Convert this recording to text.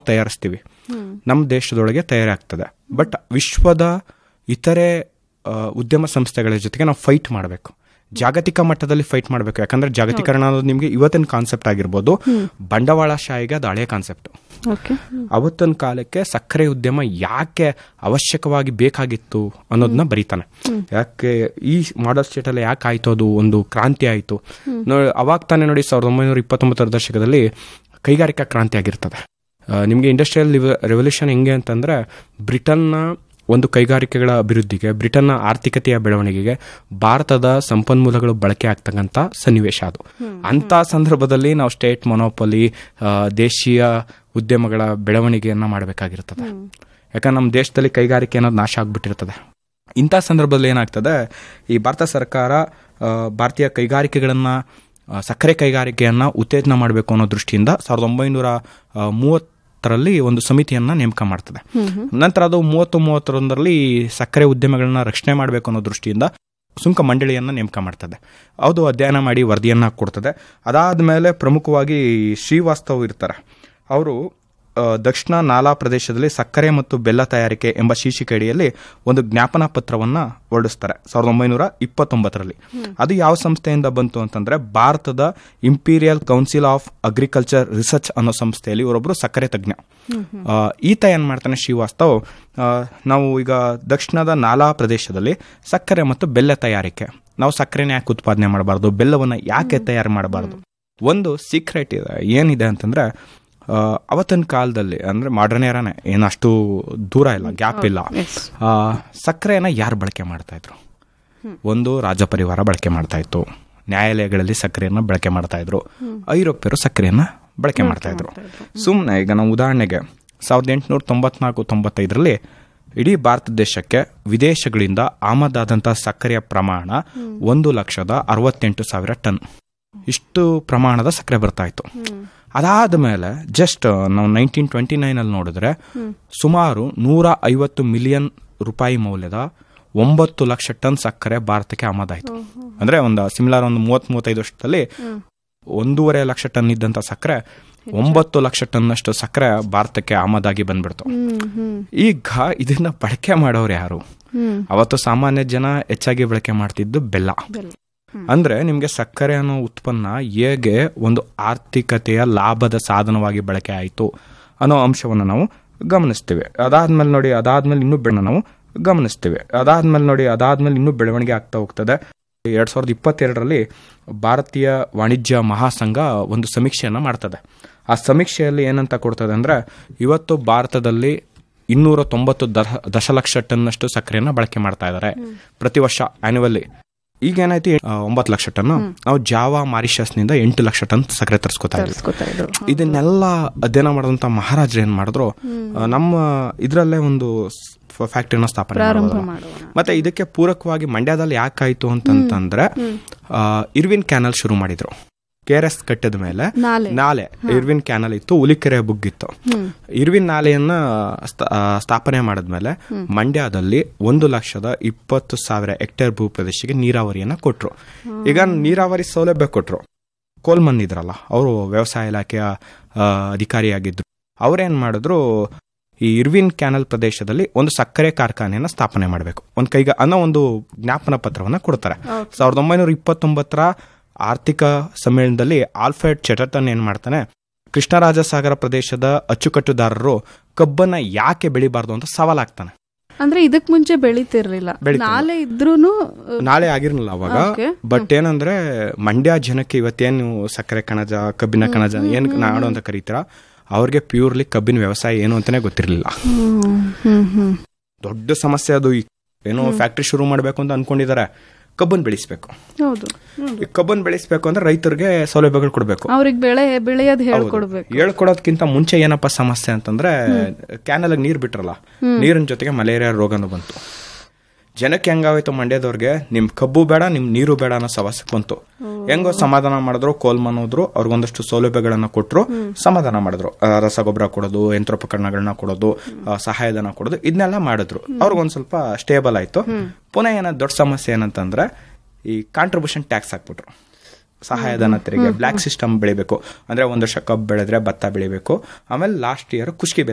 ತಯಾರಿಸ್ತೀವಿ, ನಮ್ಮ ದೇಶದೊಳಗೆ ತಯಾರಾಗ್ತದೆ. ಬಟ್ ವಿಶ್ವದ ಇತರೆ ಉದ್ಯಮ ಕಾನ್ಸೆಪ್ಟ್ಗಳ ಜೊತೆಗೆ ನಾವು ಫೈಟ್ ಮಾಡಬೇಕು, ಜಾಗತಿಕ ಮಟ್ಟದಲ್ಲಿ ಫೈಟ್ ಮಾಡಬೇಕು. ಯಾಕಂದ್ರೆ ಜಾಗತೀಕರಣ ಅನ್ನೋದು ನಿಮಗೆ ಇವತ್ತಿನ ಕಾನ್ಸೆಪ್ಟ್ ಆಗಿರ್ಬೋದು, ಬಂಡವಾಳಶಾಹಿಗೆ ಅದು ಹಳೆಯ ಕಾನ್ಸೆಪ್ಟ್. ಅವತ್ತಿನ ಕಾಲಕ್ಕೆ ಸಕ್ಕರೆ ಉದ್ಯಮ ಯಾಕೆ ಅವಶ್ಯಕವಾಗಿ ಬೇಕಾಗಿತ್ತು ಅನ್ನೋದನ್ನ ಬರೀತಾನೆ. ಯಾಕೆ ಈ ಮಾಡಲ್ ಸ್ಟೇಟ್ ಅಲ್ಲಿ ಯಾಕೆ ಆಯ್ತು, ಅದು ಒಂದು ಕ್ರಾಂತಿ ಆಯ್ತು. ಅವಾಗ ತಾನೇ ನೋಡಿ 1929 ದಶಕದಲ್ಲಿ ಕೈಗಾರಿಕಾ ಕ್ರಾಂತಿ ಆಗಿರ್ತದೆ. ನಿಮಗೆ ಇಂಡಸ್ಟ್ರಿಯಲ್ ರೆವಲ್ಯೂಷನ್ ಹೆಂಗೆ ಅಂತಂದ್ರೆ, ಬ್ರಿಟನ್ನ ಒಂದು ಕೈಗಾರಿಕೆಗಳ ಅಭಿವೃದ್ಧಿಗೆ, ಬ್ರಿಟನ್ನ ಆರ್ಥಿಕತೆಯ ಬೆಳವಣಿಗೆಗೆ ಭಾರತದ ಸಂಪನ್ಮೂಲಗಳು ಬಳಕೆ ಆಗ್ತಕ್ಕಂಥ ಸನ್ನಿವೇಶ ಅದು. ಅಂತ ಸಂದರ್ಭದಲ್ಲಿ ನಾವು ಸ್ಟೇಟ್ ಮೊನೋಪಲಿ, ದೇಶೀಯ ಉದ್ಯಮಗಳ ಬೆಳವಣಿಗೆಯನ್ನ ಮಾಡಬೇಕಾಗಿರ್ತದೆ. ಯಾಕಂದ್ರೆ ನಮ್ಮ ದೇಶದಲ್ಲಿ ಕೈಗಾರಿಕೆ ಅನ್ನೋದು ನಾಶ ಆಗ್ಬಿಟ್ಟಿರ್ತದೆ. ಇಂಥ ಸಂದರ್ಭದಲ್ಲಿ ಏನಾಗ್ತದೆ, ಈ ಭಾರತ ಸರ್ಕಾರ ಭಾರತೀಯ ಕೈಗಾರಿಕೆಗಳನ್ನ, ಸಕ್ಕರೆ ಕೈಗಾರಿಕೆಯನ್ನ ಉತ್ತೇಜನ ಮಾಡಬೇಕು ಅನ್ನೋ ದೃಷ್ಟಿಯಿಂದ 1930ರಲ್ಲಿ ಒಂದು ಸಮಿತಿಯನ್ನ ನೇಮಕ ಮಾಡ್ತದೆ. ನಂತರ ಅದು 30-31ರಲ್ಲಿ ಸಕ್ಕರೆ ಉದ್ಯಮಗಳನ್ನ ರಕ್ಷಣೆ ಮಾಡಬೇಕು ಅನ್ನೋ ದೃಷ್ಟಿಯಿಂದ ಸುಂಕ ಮಂಡಳಿಯನ್ನ ನೇಮಕ ಮಾಡ್ತದೆ. ಅದು ಅಧ್ಯಯನ ಮಾಡಿ ವರದಿಯನ್ನ ಕೊಡ್ತದೆ. ಅದಾದ್ಮೇಲೆ ಪ್ರಮುಖವಾಗಿ ಶ್ರೀವಾಸ್ತವ್ ಇರ್ತಾರೆ. ಅವರು ದಕ್ಷಿಣ ನಾಲಾ ಪ್ರದೇಶದಲ್ಲಿ ಸಕ್ಕರೆ ಮತ್ತು ಬೆಲ್ಲ ತಯಾರಿಕೆ ಎಂಬ ಶೀರ್ಷಿಕೆಯಡಿಯಲ್ಲಿ ಒಂದು ಜ್ಞಾಪನಾ ಪತ್ರವನ್ನ ಹೊರಡಿಸ್ತಾರೆ 1929ರಲ್ಲಿ. ಅದು ಯಾವ ಸಂಸ್ಥೆಯಿಂದ ಬಂತು ಅಂತಂದ್ರೆ, ಭಾರತದ imperial council of agriculture research ಅನ್ನೋ ಸಂಸ್ಥೆಯಲ್ಲಿ ಇವರೊಬ್ರು ಸಕ್ಕರೆ ತಜ್ಞ. ಈತ ಏನ್ ಮಾಡ್ತಾನೆ ಶ್ರೀವಾಸ್ತವ್, ನಾವು ಈಗ ದಕ್ಷಿಣದ ನಾಲಾ ಪ್ರದೇಶದಲ್ಲಿ ಸಕ್ಕರೆ ಮತ್ತು ಬೆಲ್ಲ ತಯಾರಿಕೆ, ನಾವು ಸಕ್ಕರೆನ ಯಾಕೆ ಉತ್ಪಾದನೆ ಮಾಡಬಾರ್ದು, ಬೆಲ್ಲವನ್ನ ಯಾಕೆ ತಯಾರು ಮಾಡಬಾರ್ದು. ಒಂದು ಸೀಕ್ರೆಟ್ ಇದೆ, ಏನಿದೆ ಅಂತಂದ್ರೆ, ಅವತ್ತಿನ ಕಾಲದಲ್ಲಿ ಅಂದ್ರೆ ಮಾಡರ್ನ್ ಏರಾನೆ, ಏನಷ್ಟು ದೂರ ಇಲ್ಲ, ಗ್ಯಾಪ್ ಇಲ್ಲ. ಸಕ್ಕರೆಯನ್ನ ಯಾರು ಬಳಕೆ ಮಾಡ್ತಾ ಇದ್ರು? ಒಂದು ರಾಜ ಪರಿವಾರ ಬಳಕೆ ಮಾಡ್ತಾ ಇತ್ತು, ನ್ಯಾಯಾಲಯಗಳಲ್ಲಿ ಸಕ್ಕರೆಯನ್ನ ಬಳಕೆ ಮಾಡ್ತಾ ಇದ್ರು, ಐರೋಪ್ಯರು ಸಕ್ಕರೆಯನ್ನ ಬಳಕೆ ಮಾಡ್ತಾ ಇದ್ರು. ಸುಮ್ಮನೆ ಈಗ ನಾವು ಉದಾಹರಣೆಗೆ 1894-95ರಲ್ಲಿ ಇಡೀ ಭಾರತ ದೇಶಕ್ಕೆ ವಿದೇಶಗಳಿಂದ ಆಮದಾದಂತಹ ಸಕ್ಕರೆಯ ಪ್ರಮಾಣ 1,68,000 ಟನ್. ಇಷ್ಟು ಪ್ರಮಾಣದ ಸಕ್ಕರೆ ಬರ್ತಾ ಇತ್ತು. ಅದಾದ ಮೇಲೆ ಜಸ್ಟ್ ನಾವು 1929 ನೋಡಿದ್ರೆ ಸುಮಾರು 150 ಮಿಲಿಯನ್ ರೂಪಾಯಿ ಮೌಲ್ಯದ 9 ಲಕ್ಷ ಟನ್ ಸಕ್ಕರೆ ಭಾರತಕ್ಕೆ ಆಮದಾಯಿತು. ಅಂದ್ರೆ ಒಂದು ಸಿಮಿಲರ್ ಒಂದು 30-35 ವರ್ಷದಲ್ಲಿ 1.5 ಲಕ್ಷ ಟನ್ ಇದ್ದಂತ ಸಕ್ಕರೆ 9 ಲಕ್ಷ ಟನ್ ಅಷ್ಟು ಸಕ್ಕರೆ ಭಾರತಕ್ಕೆ ಆಮದಾಗಿ ಬಂದ್ಬಿಡ್ತು. ಈಗ ಇದನ್ನ ಬಳಕೆ ಮಾಡೋರು ಯಾರು? ಅವತ್ತು ಸಾಮಾನ್ಯ ಜನ ಹೆಚ್ಚಾಗಿ ಬಳಕೆ ಮಾಡ್ತಿದ್ದು ಬೆಲ್ಲ. ಅಂದ್ರೆ ನಿಮ್ಗೆ ಸಕ್ಕರೆ ಅನ್ನೋ ಉತ್ಪನ್ನ ಹೇಗೆ ಒಂದು ಆರ್ಥಿಕತೆಯ ಲಾಭದ ಸಾಧನವಾಗಿ ಬಳಕೆ ಆಯಿತು ಅನ್ನೋ ಅಂಶವನ್ನು ನಾವು ಗಮನಿಸ್ತೀವಿ. ಅದಾದ್ಮೇಲೆ ಇನ್ನೂ ಬೆಳವಣಿಗೆ ಆಗ್ತಾ ಹೋಗ್ತದೆ. 2022ರಲ್ಲಿ ಭಾರತೀಯ ವಾಣಿಜ್ಯ ಮಹಾಸಂಘ ಒಂದು ಸಮೀಕ್ಷೆಯನ್ನ ಮಾಡ್ತದೆ. ಆ ಸಮೀಕ್ಷೆಯಲ್ಲಿ ಏನಂತ ಕೊಡ್ತದೆ ಅಂದ್ರೆ, ಇವತ್ತು ಭಾರತದಲ್ಲಿ 290 ದಶಲಕ್ಷ ಟನ್ನಷ್ಟು ಸಕ್ಕರೆಯನ್ನ ಬಳಕೆ ಮಾಡ್ತಾ ಇದ್ದಾರೆ ಪ್ರತಿ ವರ್ಷ ಆನ್ಯುವಲ್ಲಿ. ಈಗ ಏನಾಯ್ತು, 9 ಲಕ್ಷ ಟನ್. ನಾವು ಜಾವಾ ಮಾರಿಷಸ್ನಿಂದ 8 ಲಕ್ಷ ಟನ್ ಸಕ್ಕರೆ ತರಿಸ್ಕೊತಾ ಇದ್ವಿ. ಇದನ್ನೆಲ್ಲ ಅಧ್ಯಯನ ಮಾಡಿದಂತ ಮಹಾರಾಜರು ಏನ್ ಮಾಡಿದ್ರು, ನಮ್ಮ ಇದ್ರಲ್ಲೇ ಒಂದು ಫ್ಯಾಕ್ಟರಿನ ಸ್ಥಾಪನೆ ಮಾಡಿದ್ರು. ಮತ್ತೆ ಇದಕ್ಕೆ ಪೂರಕವಾಗಿ ಮಂಡ್ಯದಲ್ಲಿ ಯಾಕಾಯ್ತು ಅಂತಂದ್ರೆ, ಇರ್ವಿನ್ ಕ್ಯಾನಲ್ ಶುರು ಮಾಡಿದ್ರು. KRS ಕಟ್ಟದ ಮೇಲೆ ನಾಲೆ ಇರ್ವಿನ್ ಕ್ಯಾನಲ್ ಇತ್ತು, ಹುಲಿಕೆರೆ ಬುಗ್ಗಿತ್ತು. ಇರ್ವಿನ್ ನಾಲೆಯನ್ನ ಸ್ಥಾಪನೆ ಮಾಡಿದ್ಮೇಲೆ ಮಂಡ್ಯದಲ್ಲಿ 1,20,000 ಹೆಕ್ಟೇರ್ ಭೂ ಪ್ರದೇಶಕ್ಕೆ ನೀರಾವರಿಯನ್ನ ಕೊಟ್ರು. ಈಗ ನೀರಾವರಿ ಸೌಲಭ್ಯ ಕೊಟ್ರು. ಕೋಲ್ಮನ್ ಇದ್ರಲ್ಲ, ಅವರು ವ್ಯವಸಾಯ ಇಲಾಖೆಯ ಅಧಿಕಾರಿಯಾಗಿದ್ರು. ಅವ್ರೇನ್ ಮಾಡಿದ್ರು, ಈ ಇರ್ವಿನ್ ಕ್ಯಾನಲ್ ಪ್ರದೇಶದಲ್ಲಿ ಒಂದು ಸಕ್ಕರೆ ಕಾರ್ಖಾನೆಯನ್ನ ಸ್ಥಾಪನೆ ಮಾಡಬೇಕು ಅನ್ನೋ ಒಂದು ಜ್ಞಾಪನ ಪತ್ರವನ್ನ ಕೊಡ್ತಾರೆ. 1929ರ ಆರ್ಥಿಕ ಸಮ್ಮೇಳನದಲ್ಲಿ ಆಲ್ಫ್ರೆಡ್ ಚೆಟರ್ಟನ್ ಏನ್ ಮಾಡ್ತಾನೆ, ಕೃಷ್ಣರಾಜಸಾಗರ ಪ್ರದೇಶದ ಅಚ್ಚುಕಟ್ಟುದಾರರು ಕಬ್ಬನ್ನ ಯಾಕೆ ಬೆಳಿಬಾರ್ದು ಅಂತ ಸವಾಲಾಗ್ತಾನೆ. ಅಂದ್ರೆ ಇದಕ್ ಮುಂಚೆ ಬೆಳಿತಿರ್ಲಿಲ್ಲ, ನಾಳೆ ಆಗಿರ್ಲಿಲ್ಲ ಅವಾಗ. ಬಟ್ ಏನಂದ್ರೆ, ಮಂಡ್ಯ ಜನಕ್ಕೆ ಇವತ್ತೇನು ಸಕ್ಕರೆ ಕಣಜ, ಕಬ್ಬಿನ ಕಣಜ ಏನ್ ನಾಡು ಅಂತ ಕರೀತೀರ, ಅವ್ರಿಗೆ ಪ್ಯೂರ್ಲಿ ಕಬ್ಬಿನ ವ್ಯವಸಾಯ ಏನು ಅಂತಾನೆ ಗೊತ್ತಿರ್ಲಿಲ್ಲ. ದೊಡ್ಡ ಸಮಸ್ಯೆ ಅದು. ಏನೋ ಫ್ಯಾಕ್ಟ್ರಿ ಶುರು ಮಾಡ್ಬೇಕು ಅಂತ ಅನ್ಕೊಂಡಿದ್ದಾರೆ, ಕಬ್ಬನ್ ಬೆಳೆಸಬೇಕು. ಕಬ್ಬನ್ ಬೆಳೆಸಬೇಕು ಅಂದ್ರೆ ರೈತರಿಗೆ ಸೌಲಭ್ಯಗಳು ಕೊಡಬೇಕು, ಅವ್ರಿಗೆ ಬೆಳೆಯೋದು ಹೇಳ್ಕೊಡೋದಕ್ಕಿಂತ ಮುಂಚೆ ಏನಪ್ಪ ಸಮಸ್ಯೆ ಅಂತಂದ್ರೆ, ಕ್ಯಾನಲ್ ನೀರ್ ಬಿಟ್ರಲ್ಲ, ನೀರಿನ ಜೊತೆಗೆ ಮಲೇರಿಯಾ ರೋಗನು ಬಂತು. ಜನಕ್ಕೆ ಹೆಂಗಾಯ್ತು, ಮಂಡ್ಯದವ್ರಿಗೆ ನಿಮ್ ಕಬ್ಬು ಬೇಡ, ನಿಮ್ ನೀರು ಬೇಡ ಅನ್ನೋ ಸಮಸ್ಯೆ ಬಂತು. ಹೆಂಗೋ ಸಮಾಧಾನ ಮಾಡಿದ್ರು, ಕೋಲ್ಮನ್ ಹೋದ್ರು, ಅವ್ರಿಗೊಂದಷ್ಟು ಸೌಲಭ್ಯಗಳನ್ನ ಕೊಟ್ರು, ಸಮಾಧಾನ ಮಾಡಿದ್ರು. ರಸಗೊಬ್ಬರ ಕೊಡೋದು, ಯಂತ್ರೋಪಕರಣಗಳನ್ನ ಕೊಡೋದು, ಸಹಾಯಧನ ಕೊಡೋದು, ಇದನ್ನೆಲ್ಲ ಮಾಡಿದ್ರು. ಅವ್ರಿಗೊಂದ್ ಸ್ವಲ್ಪ ಸ್ಟೇಬಲ್ ಆಯ್ತು. ಪುನಃ ದೊಡ್ಡ ಸಮಸ್ಯೆ ಏನಂತಂದ್ರೆ, ಈ ಕಾಂಟ್ರಿಬ್ಯೂಷನ್ ಟ್ಯಾಕ್ಸ್ ಹಾಕ್ಬಿಟ್ರು. ಸಹಾಯಧನ ತೆರಿಗೆ ಬ್ಲ್ಯಾಕ್ ಸಿಸ್ಟಮ್ ಬೆಳಿಬೇಕು. ಅಂದ್ರೆ ಒಂದು ವರ್ಷ ಕಬ್ಬು ಬೆಳೆದ್ರೆ ಭತ್ತ ಬೆಳಿಬೇಕು, ಆಮೇಲೆ ಲಾಸ್ಟ್ ಇಯರ್ ಕುಷ್ಕಿ